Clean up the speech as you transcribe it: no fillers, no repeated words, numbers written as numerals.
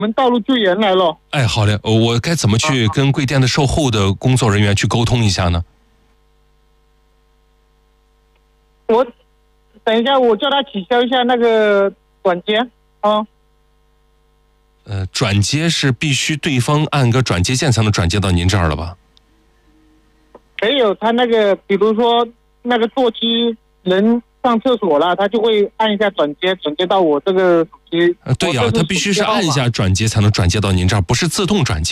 们道路救援来了。 哎，好嘞，我该怎么去跟贵店的售后的工作人员去沟通一下呢？ 我等一下，我叫他取消一下那个转接啊。 转接是必须对方按个转接键才能转接到您这儿了吧？ 没有，他那个比如说那个座机人上厕所了，他就会按一下转接到我这个手机。 对呀，他必须是按一下转接才能转接到您这儿，不是自动转接。